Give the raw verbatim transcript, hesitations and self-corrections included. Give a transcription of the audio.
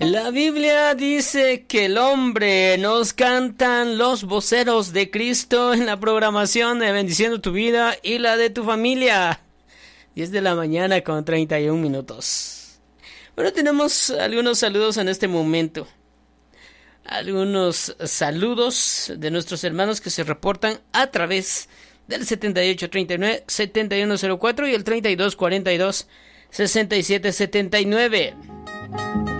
La Biblia dice que el hombre nos cantan los voceros de Cristo en la programación de Bendiciendo tu Vida y la de tu familia. diez de la mañana con treinta y un minutos. Bueno, tenemos algunos saludos en este momento. Algunos saludos de nuestros hermanos que se reportan a través del setenta y ocho treinta y nueve setenta y uno cero cuatro y el treinta y dos cuarenta y dos sesenta y siete setenta y nueve.